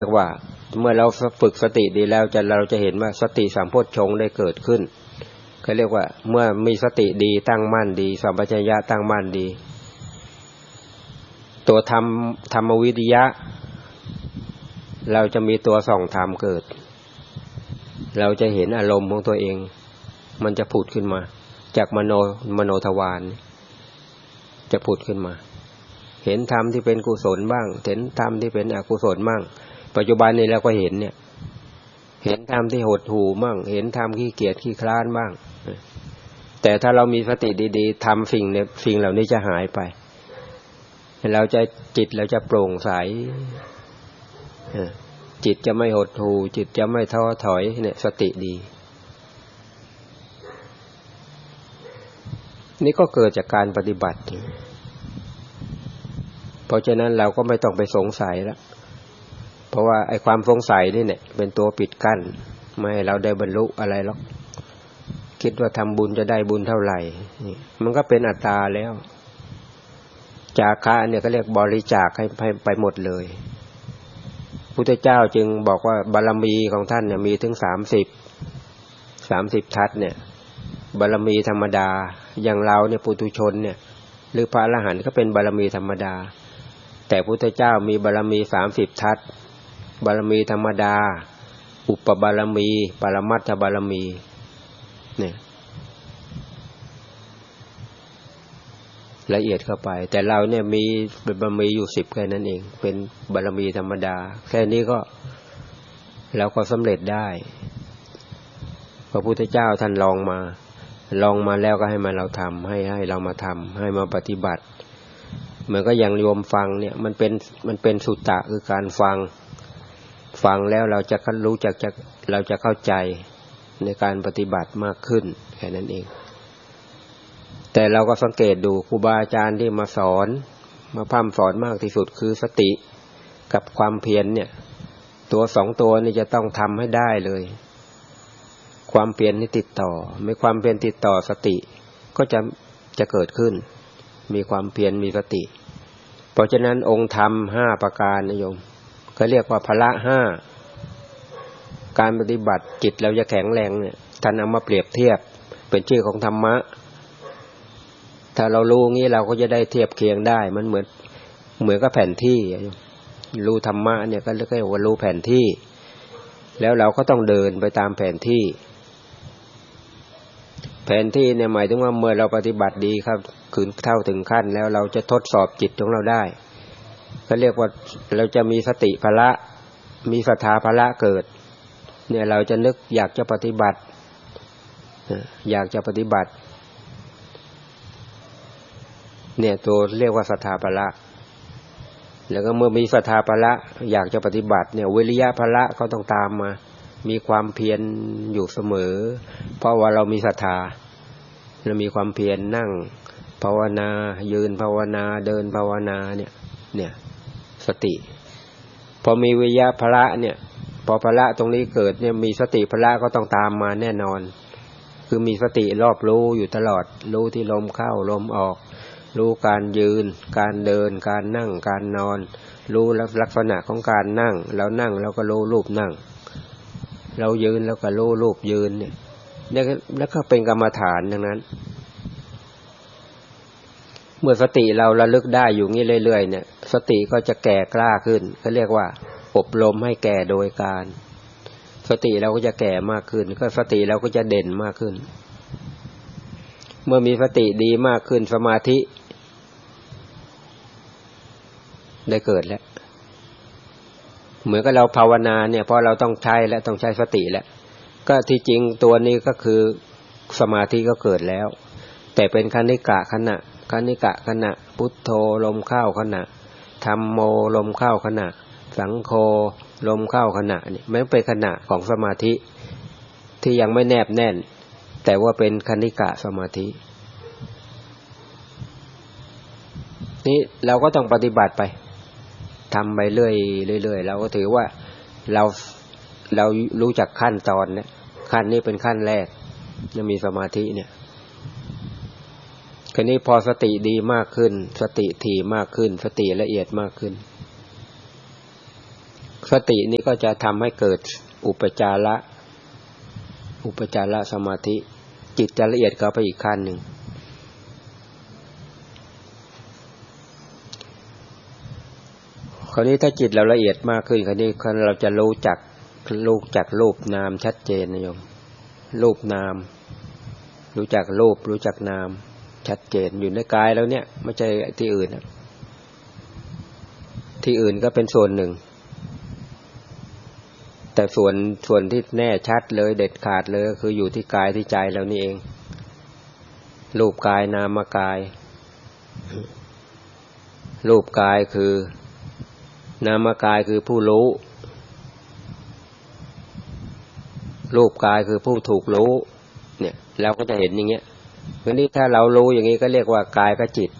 เรียกว่าเมื่อเราฝึกสติดีแล้วเราจะเห็นว่าสติสัมโพชฌงค์ได้เกิดขึ้นเขาเรียกว่าเมื่อมีสติดีตั้งมั่นดีสัมปชัญญะตั้งมั่นดีตัวธรรมวิริยะเราจะมีตัวส่องธรรมเกิดเราจะเห็นอารมณ์ของตัวเองมันจะผุดขึ้นมาจากมโนทวารจะผุดขึ้นมาเห็นธรรมที่เป็นกุศลบ้างเห็นธรรมที่เป็นอกุศลบ้างปัจจุบันนี้เราก็เห็นเนี่ยเห็นธรรมที่หดหู่บ้างเห็นธรรมขี้เกียจขี้คลานบ้างแต่ถ้าเรามีสติดีๆทำสิ่งเหล่านี้จะหายไปเราจะจิตเราจะโปร่งใสจิตจะไม่หดหู่จิตจะไม่ท้อถอยเนี่ยสติดีนี่ก็เกิดจากการปฏิบัติเพราะฉะนั้นเราก็ไม่ต้องไปสงสัยแล้วเพราะว่าไอ้ความสงสัยนี่เนี่ยเป็นตัวปิดกั้นไม่ให้เราได้บรรลุอะไรหรอกคิดว่าทำบุญจะได้บุญเท่าไหร่นี่มันก็เป็นอัตตาแล้วจาคะเนี่ยก็เรียกบริจาคให้ไปหมดเลยพุทธเจ้าจึงบอกว่าบารมีของท่านเนี่ยมีถึง30ทัศเนี่ยบารมีธรรมดาอย่างเราเนี่ยปุถุชนเนี่ยหรือพระอรหันต์ก็เป็นบารมีธรรมดาแต่พุทธเจ้ามีบารมี30ทัศบารมีธรรมดาอุปบารมีปรมัตถบารมีเนี่ยละเอียดเข้าไปแต่เราเนี่ยมีบารมีอยู่10แค่นั้นเองเป็นบารมีธรรมดาแค่นี้ก็เราก็สำเร็จได้พระพุทธเจ้าท่านลองมาแล้วก็ให้มาเราทำให้เรามาทำให้มาปฏิบัติเหมือนก็อย่างโยมฟังเนี่ยมันเป็นสุตตะคือการฟังแล้วเราจะรู้จักเราจะเข้าใจในการปฏิบัติมากขึ้นแค่นั้นเองแต่เราก็สังเกตดูครูบาอาจารย์ที่มาสอนมาพร่ำสอนมากที่สุดคือสติกับความเพียรเนี่ยตัว2ตัวนี่จะต้องทำให้ได้เลยความเพียรนี่ติดต่อไม่ความเพียรติดต่อสติก็จะเกิดขึ้นมีความเพียรมีสติเพราะฉะนั้นองค์ธรรม5ประการนะโยมเขาเรียกว่าพละ5การปฏิบัติจิตเราจะแข็งแรงเนี่ยท่านเอามาเปรียบเทียบเป็นชื่อของธรรมะถ้าเรารู้งี้เราก็จะได้เทียบเคียงได้มันเหมือนกับแผนที่รู้ธรรมะเนี่ยก็เรียกว่ารู้แผนที่แล้วเราก็ต้องเดินไปตามแผนที่เนี่ยหมายถึงว่าเมื่อเราปฏิบัติดีครับเท่าถึงขั้นแล้วเราจะทดสอบจิตของเราได้เขาเรียกว่าเราจะมีสติพละมีศรัทธาพละเกิดเนี่ยเราจะนึกอยากจะปฏิบัติเนี่ยตัวเรียกว่าศรัทธาพละแล้วก็เมื่อมีศรัทธาพละอยากจะปฏิบัติเนี่ยวิริยะพละก็ต้องตามมามีความเพียรอยู่เสมอเพราะว่าเรามีศรัทธาเรามีความเพียรนั่งภาวนายืนภาวนาเดินภาวนาเนี่ยสติพอมีวิริยะพละเนี่ยพอพละตรงนี้เกิดเนี่ยมีสติพละก็ต้องตามมาแน่นอนคือมีสติรอบรู้อยู่ตลอดรู้ที่ลมเข้าลมออกรู้การยืนการเดินการนั่งการนอนรู้ลักษณะของการนั่งเรานั่งเราก็รู้รูปนั่งเรายืนแล้วก็รู้รูปยืนเนี่ยแล้วก็เป็นกรรมฐานดังนั้นเมื่อสติเราระลึกได้อยู่งี้เรื่อยๆเนี่ยสติก็จะแก่กล้าขึ้นเขาเรียกว่าอบรมให้แก่โดยการสติเราก็จะแก่มากขึ้นก็สติเราก็จะเด่นมากขึ้นเมื่อมีสติดีมากขึ้นสมาธิได้เกิดแล้วเหมือนกับเราภาวนาเนี่ยเพราะเราต้องใช้สติแล้วก็ที่จริงตัวนี้ก็คือสมาธิก็เกิดแล้วแต่เป็นคณิกะขณะพุทโธลมเข้าขณะธัมโมลมเข้าขณะสังโฆลมเข้าขณะนี่มันเป็นขณะของสมาธิที่ยังไม่แนบแน่นแต่ว่าเป็นคณิกะสมาธินี่เราก็ต้องปฏิบัติไปทำไปเรื่อยเราก็ถือว่าเรารู้จักขั้นตอนเนี่ยขั้นนี้เป็นขั้นแรกจะมีสมาธิเนี่ยคราวนี้พอสติดีมากขึ้นสติถี่มากขึ้นสติละเอียดมากขึ้นสตินี้ก็จะทำให้เกิดอุปจารสมาธิจิตจะละเอียดเข้าไปอีกขั้นหนึ่งคราวนี้ถ้าจิตเราละเอียดมากขึ้นคราวนี้เราจะรู้จักรูปนามชัดเจนนะโยมรูปนามรู้จักรูปรู้จักนามชัดเจนอยู่ในกายแล้วเนี่ยไม่ใช่ที่อื่นนะที่อื่นก็เป็นส่วนหนึ่งแต่ส่วนที่แน่ชัดเลยเด็ดขาดเลยก็คืออยู่ที่กายที่ใจเรานี่เองรูปกายนามกายรูปกายคือนามกายคือผู้รู้รูปกายคือผู้ถูกรู้เนี่ยเราก็จะเห็นอย่างเงี้ยวันนี้ถ้าเรารู้อย่างนี้ก็เรียกว่ากายกับจิต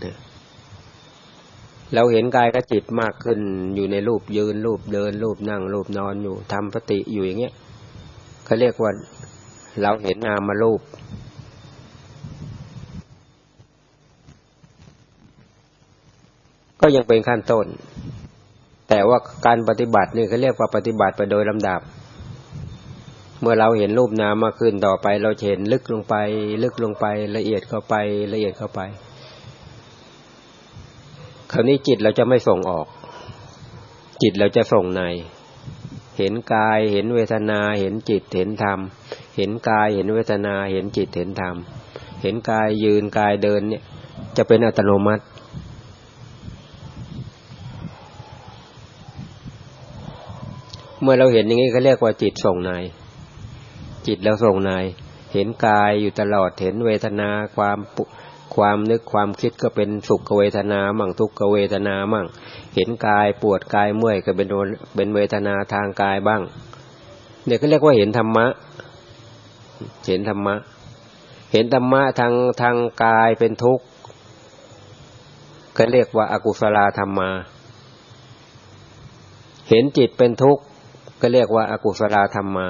เราเห็นกายกับจิตมากขึ้นอยู่ในรูปยืนรูปเดินรูปนั่งรูปนอนอยู่ทำปฏิอยู่อย่างเงี้ยเขาเรียกว่าเราเห็นนามรูปก็ยังเป็นขั้นต้นแต่ว่าการปฏิบัตินี่เขาเรียกว่าปฏิบัติไปโดยลำดับเมื่อเราเห็นรูปนามมากขึ้นต่อไปเราเห็นลึกลงไปละเอียดเข้าไปคราวนี้จิตเราจะไม่ส่งออกจิตเราจะส่งในเห็นกายเห็นเวทนาเห็นจิตเห็นธรรมเห็นกายเห็นเวทนาเห็นจิตเห็นธรรมเห็นกายยืนกายเดินเนี่ยจะเป็นอัตโนมัติเมื่อเราเห็นอย่างนี้เขาเรียกว่าจิตส่งในจิตเราส่งในเห็นกายอยู่ตลอดเห็นเวทนาความนึกความคิดก็เป็นสุขเวทนามั่งทุกขเวทนามั่งเห็นกายปวดกายเมื่อยก็เป็นเวทนาทางกายบ้างเนี่ยก็เรียกว่าเห็นธรรมะเห็นธรรมะทางกายเป็นทุกข์ก็เรียกว่าอกุศลธรรมาเห็นจิตเป็นทุกข์ก็เรียกว่าอกุศลธรรมา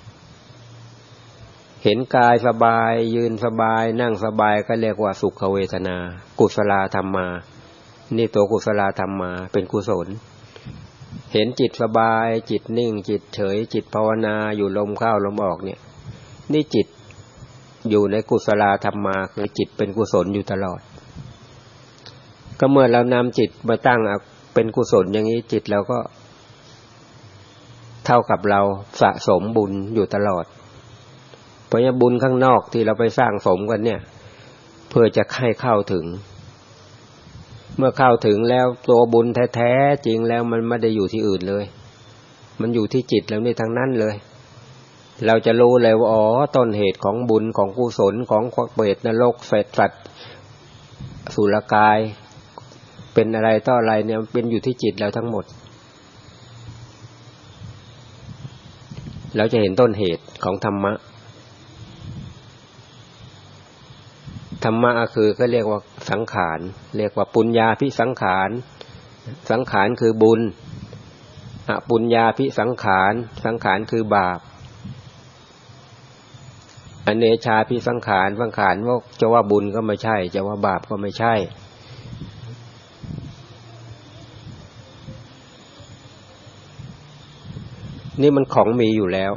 เห็นกายสบายยืนสบายนั่งสบายก็เรียกว่าสุขเวทนากุศลธรรมานี่ตัวกุศลธรรมาเป็นกุศลเห็นจิตสบายจิตนิ่งจิตเฉยจิตภาวนาอยู่ลมเข้าลมออกเนี่ยนี่จิตอยู่ในกุศลธรรมาคือจิตเป็นกุศลอยู่ตลอดก็เมื่อเรานำจิตมาตั้งเป็นกุศลอย่างนี้จิตเราก็เท่ากับเราสะสมบุญอยู่ตลอดเพราะบุญข้างนอกที่เราไปสร้างสมกันเนี่ยเพื่อจะให้เข้าถึงเมื่อเข้าถึงแล้วตัวบุญแท้ๆจริงแล้วมันไม่ได้อยู่ที่อื่นเลยมันอยู่ที่จิตแล้วนี่ทั้งนั้นเลยเราจะรู้เลยว่าอ๋อต้นเหตุของบุญของกุศลของเปรตนรกเศษสัตว์สุรกายเป็นอะไรต่ออะไรเนี่ยเป็นอยู่ที่จิตแล้วทั้งหมดเราจะเห็นต้นเหตุของธรรมะคือก็เรียกว่าสังขารเรียกว่าปุญญาภิสังขารสังขารคือบุญอปุญญาภิสังขารสังขารคือบาปอเนชาภิสังขารว่าจะว่าบุญก็ไม่ใช่จะว่าบาปก็ไม่ใช่นี่มันของมีอยู่แล้ว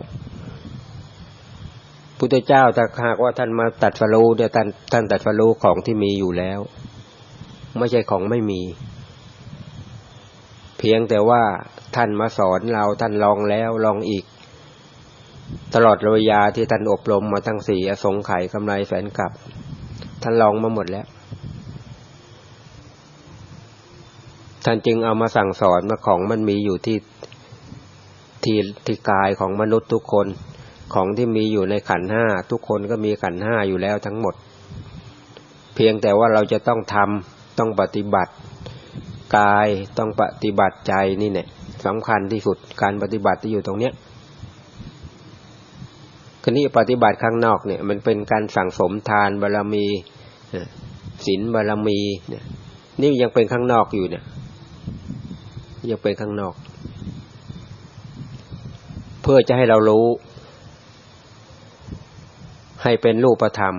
พุทธเจ้าถ้าหากว่าท่านมาตรัสรู้เนี่ยท่านตรัสรู้ของที่มีอยู่แล้วไม่ใช่ของไม่มีเพียงแต่ว่าท่านมาสอนเราท่านลองแล้วลองอีกตลอดระยะที่ท่านอบรมมาทั้ง4อสงไขยกำไรแสนกับท่านลองมาหมดแล้วท่านจึงเอามาสั่งสอนว่าของมันมีอยู่ที่กายของมนุษย์ทุกคนของที่มีอยู่ในขันธ์5ทุกคนก็มีขันธ์5อยู่แล้วทั้งหมดเพียงแต่ว่าเราจะต้องทำต้องปฏิบัติกายต้องปฏิบัติใจนี่แหละสำคัญที่สุดการปฏิบัติที่อยู่ตรงเนี้ยคราวนี้ปฏิบัติข้างนอกเนี่ยมันเป็นการสั่งสมทานบารมีศีลบารมีเนี่ยนี่ยังเป็นข้างนอกอยู่เนี่ยยังเป็นข้างนอกเพื่อจะให้เรารู้ให้เป็นรูปธรรม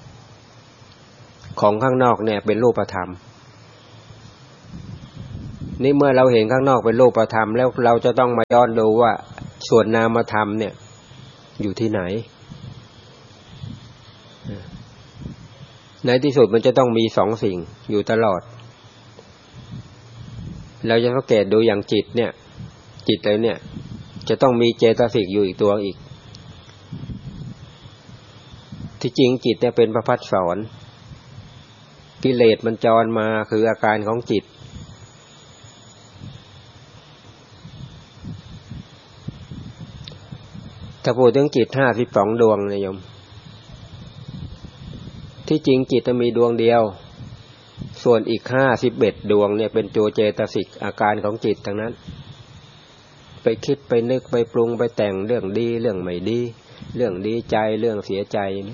ของข้างนอกเนี่ยเป็นรูปธรรมนี่เมื่อเราเห็นข้างนอกเป็นรูปธรรมแล้วเราจะต้องมาย้อนดูว่าส่วนนามธรรมเนี่ยอยู่ที่ไหนในที่สุดมันจะต้องมีสองสิ่งอยู่ตลอดเราจะสังเกตดูอย่างจิตเนี่ยจิตเลยเนี่ยจะต้องมีเจตสิกอยู่อีกตัวอีกที่จริงจิตเนี่ยเป็นประภัสสรกิเลสมันจรมาคืออาการของจิตถ้าพูดถึงจิต52ดวงนะโยมที่จริงจิตจะมีดวงเดียวส่วนอีก51ดวงเนี่ยเป็นตัวเจตสิกอาการของจิตทั้งนั้นไปคิดไปนึกไปปรุงไปแต่งเรื่องดีเรื่องไม่ดีเรื่องดีใจเรื่องเสียใจนี่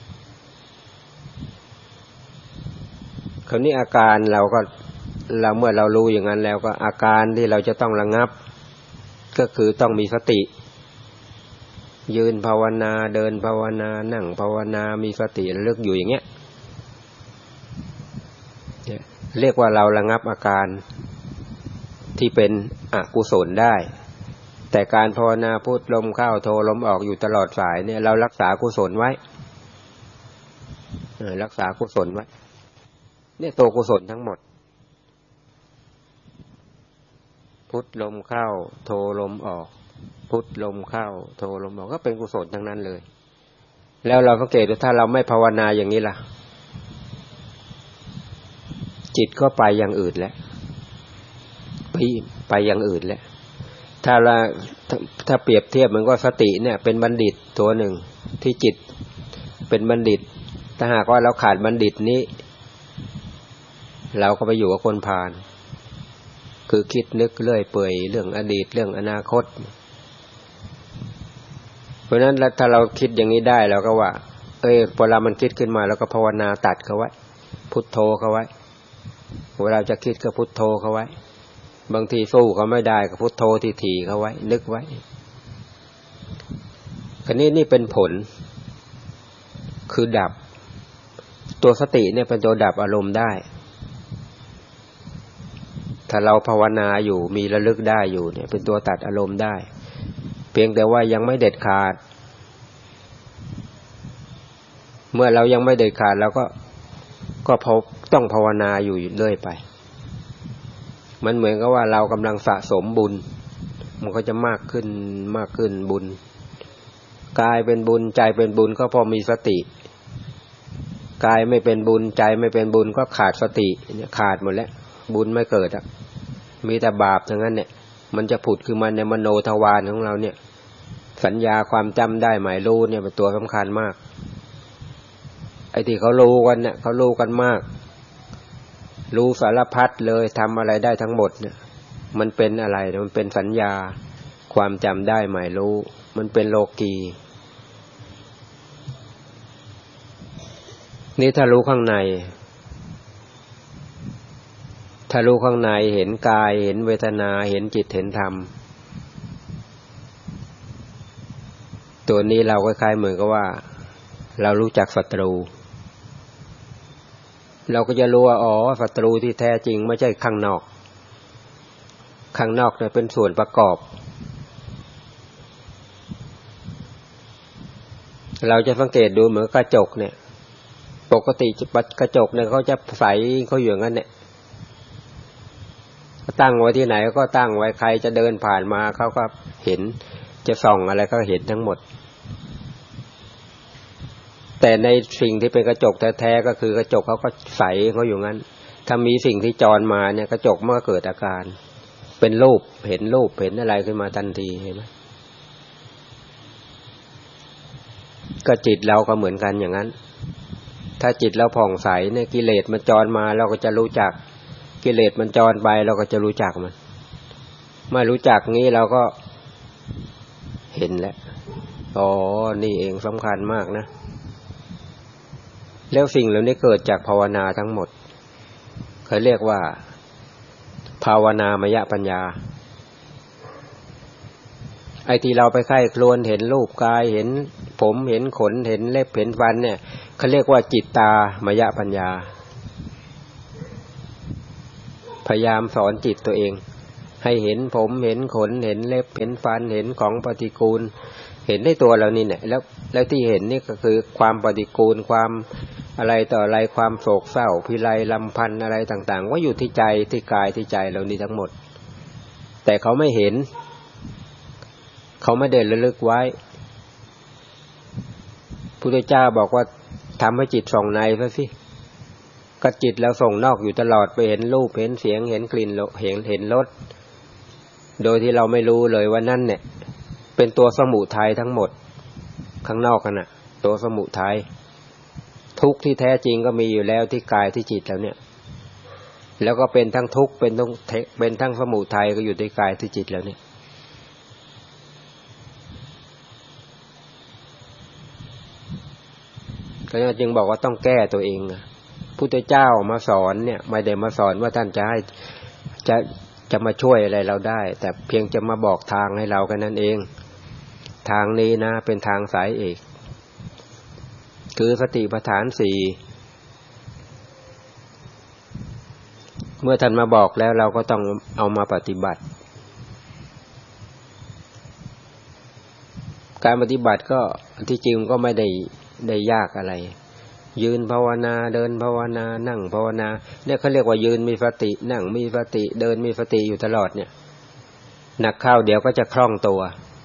คราวนี้อาการเราเมื่อเรารู้อย่างนั้นแล้วก็อาการที่เราจะต้องระงับก็คือต้องมีสติยืนภาวนาเดินภาวนานั่งภาวนามีสติระลึกอยู่อย่างเงี้ยเรียกว่าเราระงับอาการที่เป็นอกุศลได้แต่การภาวนาพุทลมเข้าโทลมออกอยู่ตลอดสายเนี่ยเรารักษากุศลไว้รักษากุศลไว้เนี่ยตัวกุศลทั้งหมดพุทลมเข้าโทลมออกพุทลมเข้าโทลมออกก็เป็นกุศลทั้งนั้นเลยแล้วเราสังเกตดูถ้าเราไม่ภาวนาอย่างนี้ล่ะจิตก็ไปอย่างอื่นแล้วไปอย่างอื่นแล้วถ้าเปรียบเทียบมันก็สติเนี่ยเป็นบัณฑิตตัวหนึ่งที่จิตเป็นบัณฑิตถ้าหากว่าเราขาดบัณฑิตนี้เราก็ไปอยู่กับคนพาลคือคิดนึกเรื่อยเปื่อยเรื่องอดีตเรื่องอนาคตเพราะฉะนั้นถ้าเราคิดอย่างนี้ได้เราก็ว่าพอเรามันคิดขึ้นมาแล้วก็ภาวนาตัดเขาไว้พุทโธเขาไว้เวลาจะคิดก็พุทโธเขาไว้บางทีสู้เขาไม่ได้ก็พุทโธถี่ๆเขาไว้นึกไว้คราวนี้นี่เป็นผลคือดับตัวสติเนี่ยเป็นตัวดับอารมณ์ได้ถ้าเราภาวนาอยู่มีระลึกได้อยู่เนี่ยเป็นตัวตัดอารมณ์ได้เพียงแต่ว่ายังไม่เด็ดขาดเมื่อเรายังไม่เด็ดขาดเราก็ต้องภาวนาอยู่เรื่อยไปมันเหมือนกับว่าเรากำลังสะสมบุญมันก็จะมากขึ้นมากขึ้นบุญกายเป็นบุญใจเป็นบุญก็พอมีสติกายไม่เป็นบุญใจไม่เป็นบุญก็ขาดสติเนี่ยขาดหมดแล้วบุญไม่เกิดอ่ะมีแต่บาปทั้งนั้นเนี่ยมันจะผุดขึ้นมาในมโนทวารของเราเนี่ยสัญญาความจำได้หมายรู้เนี่ยเป็นตัวสำคัญมากไอ้ที่เขารู้กันเนี่ยเขารู้กันมากรู้สารพัดเลยทำอะไรได้ทั้งหมดเนี่ยมันเป็นอะไรมันเป็นสัญญาความจำได้หมายรู้มันเป็นโลกีนี่ถ้ารู้ข้างในเห็นกายเห็นเวทนาเห็นจิตเห็นธรรมตัวนี้เราคล้ายๆเหมือนกับว่าเรารู้จักศัตรูเราก็จะรู้ว่าศัตรูที่แท้จริงไม่ใช่ข้างนอกเนี่ยเป็นส่วนประกอบเราจะสังเกตดูเหมือนกระจกเนี่ยปกติกระจกเนี่ยเขาจะใสเขาอยู่อย่างนั้นเนี่ยตั้งไว้ที่ไหนก็ตั้งไว้ใครจะเดินผ่านมาเขาก็เห็นจะส่องอะไรก็เห็นทั้งหมดแต่ในสิ่งที่เป็นกระจกแท้ๆก็คือกระจกเขาก็ใสเขาอยู่งั้นถ้ามีสิ่งที่จรมาเนี่ยกระจกมันก็เกิดอาการเป็นรูปเห็นอะไรขึ้นมาทันทีเห็นไหมก็จิตเราก็เหมือนกันอย่างนั้นถ้าจิตเราผ่องใสเนี่ยกิเลสมันจรมาเราก็จะรู้จักกิเลสมันจรไปเราก็จะรู้จักมันไม่รู้จักงี้เราก็เห็นแล้วนี่เองสำคัญมากนะแล้วสิ่งเหล่านี้เกิดจากภาวนาทั้งหมดเขาเรียกว่าภาวนามยปัญญาไอ้ที่เราไปไข้ครวญเห็นรูปกายเห็นผมเห็นขนเห็นเล็บเห็นฟันเนี่ยเขาเรียกว่าจิตตามยปัญญาพยายามสอนจิตตัวเองให้เห็นผมเห็นขนเห็นเล็บเห็นฟันเห็นของปฏิกูลเห็นในตัวเรานี่เนี่ยแล้วที่เห็นนี่ก็คือความปฏิกูลความอะไรต่ออะไรความโศกเศร้าพิไรลำพันธ์อะไรต่างๆว่าอยู่ที่ใจที่กายที่ใจเรานี่ทั้งหมดแต่เขาไม่เห็นเขาไม่ได้ระลึกไว้พุทธเจ้าบอกว่าทำให้จิตส่องในซะสิก็จิตเราส่งนอกอยู่ตลอดไปเห็นรูปเห็นเสียงเห็นกลิ่นเห็นรสโดยที่เราไม่รู้เลยว่านั่นเนี่ยเป็นตัวสมุทัยทั้งหมดข้างนอกกันน่ะตัวสมุทัยทุกข์ที่แท้จริงก็มีอยู่แล้วที่กายที่จิตแล้วเนี่ยแล้วก็เป็นทั้งทุกข์เป็นทั้งสมุทัยก็อยู่ที่กายที่จิตแล้วเนี่ยก็จึงบอกว่าต้องแก้ตัวเองพุทธเจ้ามาสอนเนี่ยไม่ได้มาสอนว่าท่านจะมาช่วยอะไรเราได้แต่เพียงจะมาบอกทางให้เรากันนั่นเองทางนี้นะเป็นทางสายเอกคือสติปัฏฐานสี่เมื่อท่านมาบอกแล้วเราก็ต้องเอามาปฏิบัติการปฏิบัติก็ที่จริงก็ไม่ได้ยากอะไรยืนภาวนาเดินภาวนานั่งภาวนาเนี่ยเขาเรียกว่ายืนมีสตินั่งมีสติเดินมีสติอยู่ตลอดเนี่ยหนักเข้าเดี๋ยวก็จะคล่องตัว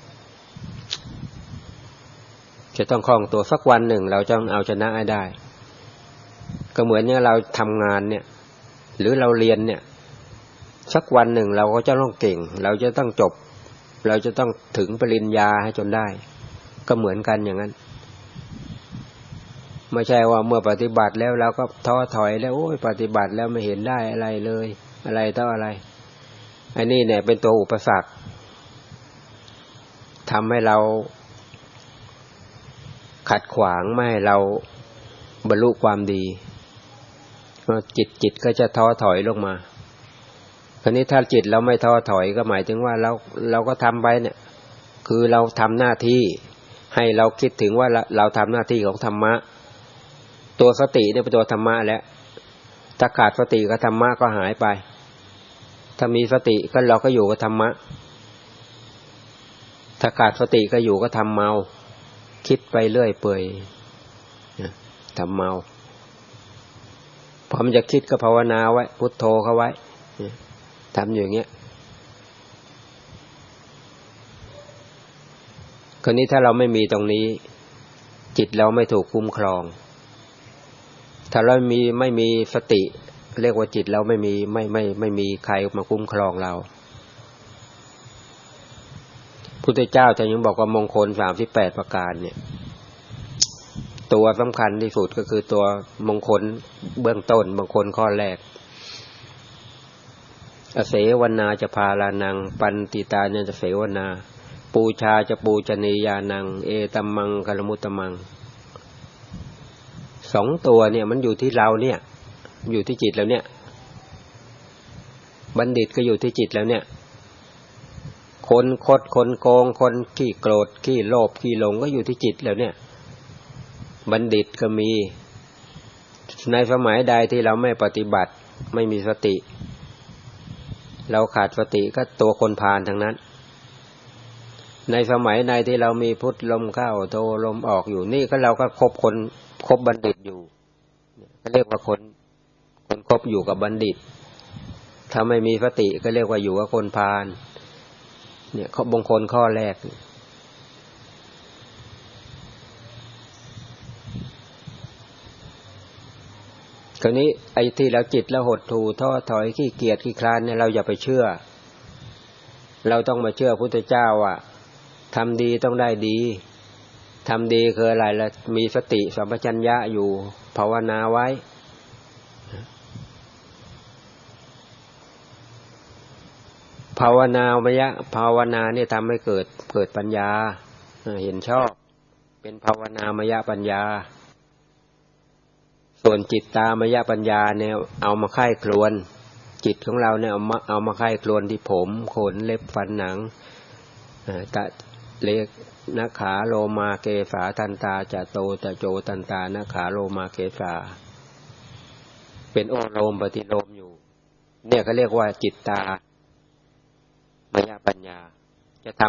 จะต้องคล่องตัวสักวันหนึ่งเราจะเอาชนะให้ได้ก็เหมือนเนี่ยเราทำงานเนี่ยหรือเราเรียนเนี่ยสักวันหนึ่งเราก็จะต้องเก่งเราจะต้องจบเราจะต้องถึงปริญญาให้จนได้ก็เหมือนกันอย่างนั้นไม่ใช่ว่าเมื่อปฏิบัติแล้วเราก็ท้อถอยแล้วโอ้ยปฏิบัติแล้วไม่เห็นได้อะไรเลยอะไรต่ออะไรอันนี้เนี่ยเป็นตัวอุปสรรคทำให้เราขัดขวางไม่ให้เราบรรลุความดีจิตก็จะท้อถอยลงมาคราวนี้ถ้าจิตเราไม่ท้อถอยก็หมายถึงว่าเราก็ทำไปเนี่ยคือเราทำหน้าที่ให้เราคิดถึงว่าเราทำหน้าที่ของธรรมะตัวสติเนี่ยเป็นตัวธรรมะแล้วถ้าขาดสติก็ธรรมะก็หายไปถ้ามีสติก็เราก็อยู่กับธรรมะถ้าขาดสติก็อยู่ก็ทำเมาคิดไปเรื่อยเปื่อยทำเมาพอมันจะคิดก็ภาวนาไว้พุทโธเข้าไว้ทำอย่างเงี้ยคราวนี้ถ้าเราไม่มีตรงนี้จิตเราไม่ถูกคุ้มครองถ้าเราไม่มีสติเรียกว่าจิตเราไม่มีใครมาคุ้มครองเราพุทธเจ้าจะยังบอกว่ามงคล38ประการเนี่ยตัวสำคัญที่สุดก็คือตัวมงคลเบื้องต้นมงคลข้อแรกอเสวนาจะพาลานังปันติตาเนี่ยจะเสวนาปูชาจะปูชนียานังเอตัมมังกลมุตตมังสองตัวเนี่ยมันอยู่ที่เราเนี่ยอยู่ที่จิตแล้วเนี่ยบัณฑิตก็อยู่ที่จิตแล้วเนี่ยคนคดคนโกงคนขี้โกรธขี้โลภขี้หลงก็อยู่ที่จิตแล้วเนี่ยบัณฑิตก็มีในสมัยใดที่เราไม่ปฏิบัติไม่มีสติเราขาดสติก็ตัวคนพาลทั้งนั้นในสมัยใดที่เรามีพุทธลมเข้าโทลมออกอยู่นี่ก็เราก็คบบัณฑิตอยู่ก็เรียกว่าคนคบอยู่กับบัณฑิตถ้าไม่มีสติก็เรียกว่าอยู่กับคนพาลเนี่ยข้อบงคลข้อแรกคราวนี้ไอ้ที่เราจิตแล้วหดหู่ท้อถอยขี้เกียจขี้คลานเนี่ยเราอย่าไปเชื่อเราต้องมาเชื่อพุทธเจ้าอ่ะทำดีต้องได้ดีทำดีคืออะไรล่ะมีสติสัมปชัญญะอยู่ภาวนาไว้ภาวนาเนี่ยทำให้เกิดปัญญาเห็นชอบเป็นภาวนามยปัญญาส่วนจิตตามยปัญญาเนี่ยเอามาไข้ครวนจิตของเราเนี่ยเอามาไข้ครวนที่ผมขนเล็บฟันหนังตะเลกนาขาโลมาเกสาทันตาจะโตจะโจทันตานาขาโลมาเกสาเป็นโอโลมปฏิโลมอยู่เนี่ยเขาเรียกว่าจิตตามยปัญญา